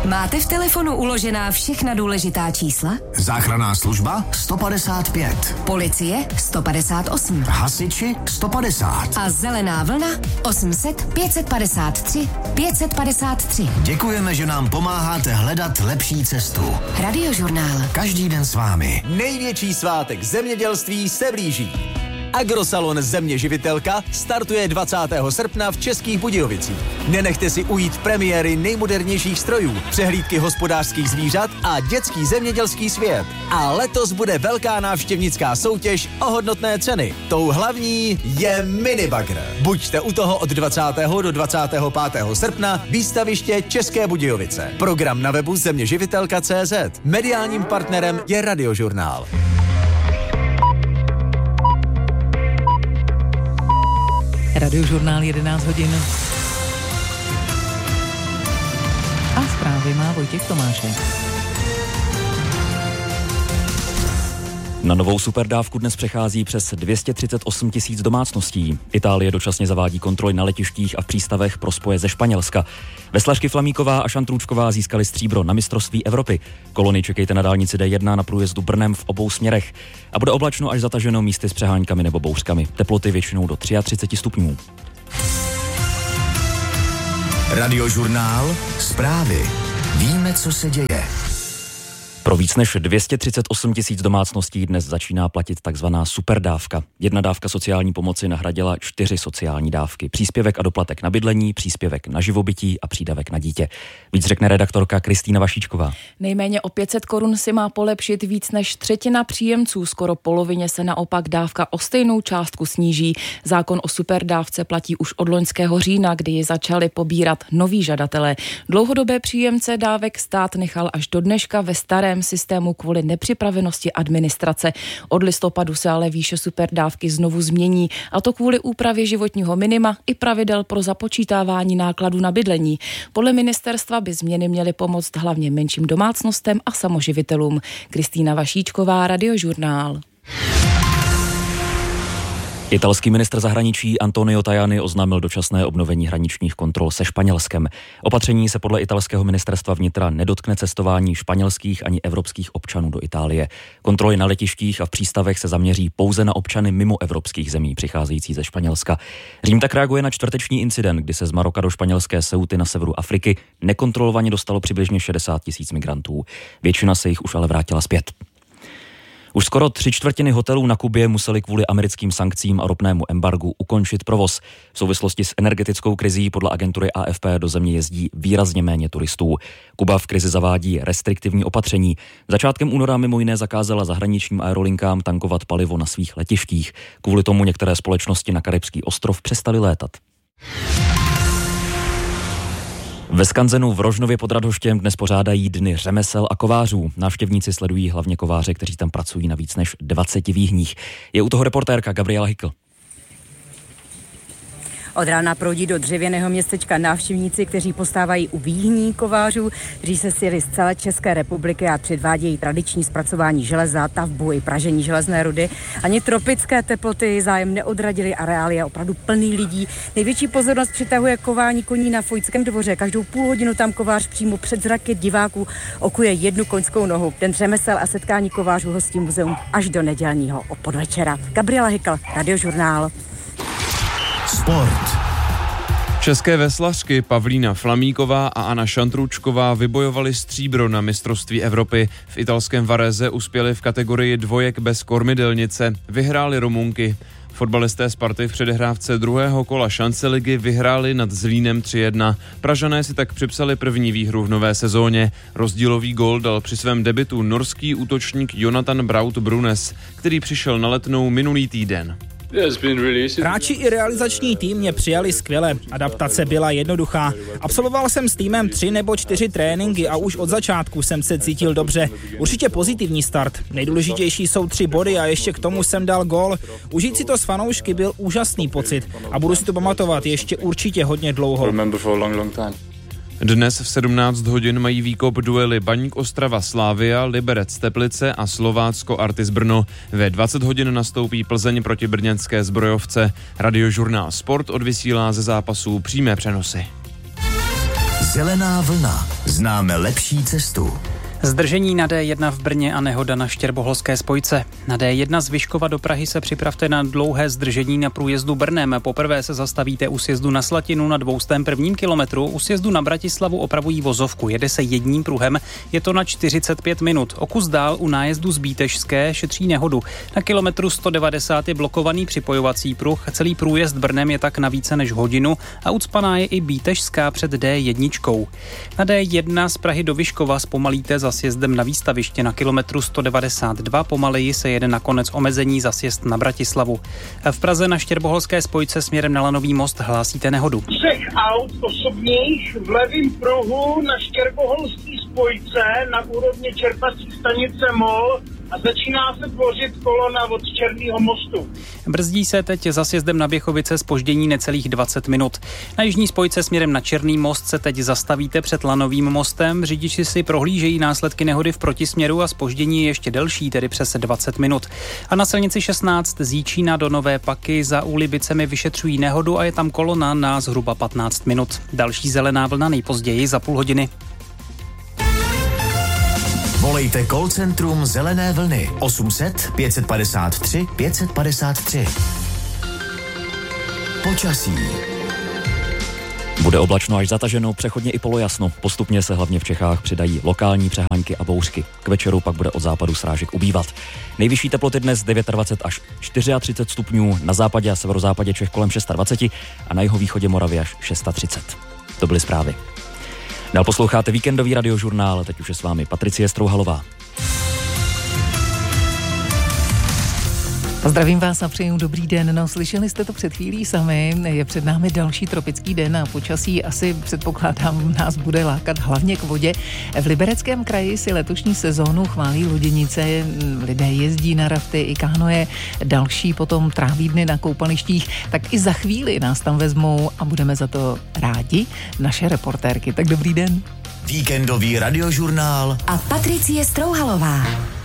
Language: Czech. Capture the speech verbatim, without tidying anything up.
Máte v telefonu uložená všechna důležitá čísla? Záchranná služba sto padesát pět. Policie sto padesát osm. Hasiči sto padesát. A zelená vlna osm set pět padesát tři pět padesát tři. Děkujeme, že nám pomáháte hledat lepší cestu. Radiožurnál. Každý den s vámi. Největší svátek zemědělství se blíží. Agrosalon Země živitelka startuje dvacátého srpna v Českých Budějovicích. Nenechte si ujít premiéry nejmodernějších strojů, přehlídky hospodářských zvířat a dětský zemědělský svět. A letos bude velká návštěvnická soutěž o hodnotné ceny. Tou hlavní je minibagr. Buďte u toho od dvacátého do dvacátého pátého srpna, výstaviště České Budějovice. Program na webu zeměživitelka tečka cé zet. Mediálním partnerem je Radiožurnál. Radiožurnál jedenáct hodin. A zprávy má Vojtěch Tomášek. Na novou superdávku dnes přechází přes dvě stě třicet osm tisíc domácností. Itálie dočasně zavádí kontroly na letištích a v přístavech pro spoje ze Španělska. Veslařky Flamíková a Šantrůčková získali stříbro na mistrovství Evropy. Kolony čekejte na dálnici dé jedna na průjezdu Brnem v obou směrech. A bude oblačno až zataženo místy s přeháňkami nebo bouřkami. Teploty většinou do třicet tři stupňů. Radiožurnál. Zprávy. Víme, co se děje. Pro víc než dvě stě třicet osm tisíc domácností dnes začíná platit takzvaná superdávka. Jedna dávka sociální pomoci nahradila čtyři sociální dávky. Příspěvek a doplatek na bydlení, příspěvek na živobytí a přídavek na dítě. Víc řekne redaktorka Kristýna Vašíčková. Nejméně o pět set korun si má polepšit víc než třetina příjemců. Skoro polovině se naopak dávka o stejnou částku sníží. Zákon o superdávce platí už od loňského října, kdy ji začali pobírat noví žadatelé. Dlouhodobé příjemce dávek stát nechal až do dneška ve starém systému kvůli nepřipravenosti administrace. Od listopadu se ale výše superdávky znovu změní, a to kvůli úpravě životního minima i pravidel pro započítávání nákladů na bydlení. Podle ministerstva by změny měly pomoct hlavně menším domácnostem a samoživitelům. Kristýna Vašíčková, Radiožurnál. Italský ministr zahraničí Antonio Tajani oznámil dočasné obnovení hraničních kontrol se Španělskem. Opatření se podle italského ministerstva vnitra nedotkne cestování španělských ani evropských občanů do Itálie. Kontroly na letištích a v přístavech se zaměří pouze na občany mimo evropských zemí přicházející ze Španělska. Řím tak reaguje na čtvrteční incident, kdy se z Maroka do španělské Ceuty na severu Afriky nekontrolovaně dostalo přibližně šedesát tisíc migrantů. Většina se jich už ale vrátila zpět. Už skoro tři čtvrtiny hotelů na Kubě museli kvůli americkým sankcím a ropnému embargu ukončit provoz. V souvislosti s energetickou krizí podle agentury A F P do země jezdí výrazně méně turistů. Kuba v krizi zavádí restriktivní opatření. Začátkem února mimo jiné zakázala zahraničním aerolinkám tankovat palivo na svých letištích. Kvůli tomu některé společnosti na Karibský ostrov přestaly létat. Ve Skanzenu v Rožnově pod Radhoštěm dnes pořádají dny řemesel a kovářů. Návštěvníci sledují hlavně kováře, kteří tam pracují na víc než dvaceti výhních. Je u toho reportérka Gabriela Hykl. Od rána proudí do dřevěného městečka návštěvníci, kteří postávají u výhní kovářů, kteří se sjeli z celé České republiky a předvádějí tradiční zpracování železa, tavbu i pražení železné rudy. Ani tropické teploty zájem neodradily, areál je opravdu plný lidí. Největší pozornost přitahuje kování koní na Fojtském dvoře. Každou půl hodinu tam kovář přímo před zraky diváků okuje jednu koňskou nohu. Den řemesel a setkání kovářů hostí muzeum až do nedělního podvečera. Gabriela Hykl, Radiožurnál. Sport. České veslařky Pavlína Flamíková a Anna Šantrůčková vybojovaly stříbro na mistrovství Evropy. V italském Varese uspěly v kategorii dvojek bez kormidelnice. Vyhrály Rumunky. Fotbalisté Sparty v předehrávce druhého kola šanceligy vyhráli nad Zlínem tři jedna. Pražané si tak připsali první výhru v nové sezóně. Rozdílový gól dal při svém debutu norský útočník Jonathan Braut Brunes, který přišel na Letnou minulý týden. Hráči i realizační tým mě přijali skvěle. Adaptace byla jednoduchá. Absolvoval jsem s týmem tři nebo čtyři tréninky a už od začátku jsem se cítil dobře. Určitě pozitivní start. Nejdůležitější jsou tři body a ještě k tomu jsem dal gól. Užít si to s fanoušky byl úžasný pocit a budu si to pamatovat ještě určitě hodně dlouho. Dnes v sedmnáct hodin mají výkop duely Baník Ostrava Slavia, Liberec Teplice a Slovácko Artis Brno. Ve dvacet hodin nastoupí Plzeň proti brněnské Zbrojovce. Radiožurnál Sport odvysílá ze zápasů přímé přenosy. Zelená vlna. Známe lepší cestu. Zdržení na D jedna v Brně a nehoda na Štěrboholské spojce. Na D jedna z Vyškova do Prahy se připravte na dlouhé zdržení na průjezdu Brnem. Poprvé se zastavíte u sjezdu na Slatinu na dvoustém prvním kilometru. U sjezdu na Bratislavu opravují vozovku. Jede se jedním pruhem. Je to na čtyřicet pět minut. O kus dál u nájezdu z Bítežské šetří nehodu. Na kilometru sto devadesát je blokovaný připojovací pruh. Celý průjezd Brnem je tak na více než hodinu a ucpaná je i Bítežská před D jedna. Na D jedna z Prahy do Vyškova zpomalíte za sjezdem na výstaviště na kilometru sto devadesát dva, pomaleji se jede na konec omezení za sjezd na Bratislavu. V Praze na Štěrboholské spojce směrem na Lanový most hlásíte nehodu. Třech aut osobních v levém pruhu na Štěrboholské spojce na úrovni čerpací stanice Mol a začíná se tvořit kolona od Černého mostu. Brzdí se teď za sjezdem na Běchovice zpoždění necelých dvacet minut. Na jižní spojce směrem na Černý most se teď zastavíte před Lanovým mostem. Řidiči si prohlížejí následky nehody v protisměru a zpoždění je ještě delší, tedy přes dvacet minut. A na silnici šestnáct z Jíčína do Nové Paky za Úlibicemi vyšetřují nehodu a je tam kolona na zhruba patnáct minut. Další zelená vlna nejpozději za půl hodiny. Volejte call centrum Zelené vlny osm set pět padesát tři pět padesát tři. Počasí. Bude oblačno až zataženo, přechodně i polojasno. Postupně se hlavně v Čechách přidají lokální přehánky a bouřky. K večeru pak bude od západu srážek ubývat. Nejvyšší teploty dnes dvacet devět až třicet čtyři stupňů, na západě a severozápadě Čech kolem dvacet šest a na jihovýchodě Moravy až třicet šest. To byly zprávy. Dál posloucháte víkendový radiožurnál, teď už je s vámi Patricie Strouhalová. Zdravím vás a přeju dobrý den. No, slyšeli jste to před chvílí sami. Je před námi další tropický den a počasí asi, předpokládám, nás bude lákat hlavně k vodě. V Libereckém kraji si letošní sezónu chválí loděnice. Lidé jezdí na rafty i kánoje, další potom tráví dny na koupalištích. Tak i za chvíli nás tam vezmou a budeme za to rádi naše reportérky. Tak dobrý den. Víkendový radiožurnál a Patricie Strouhalová.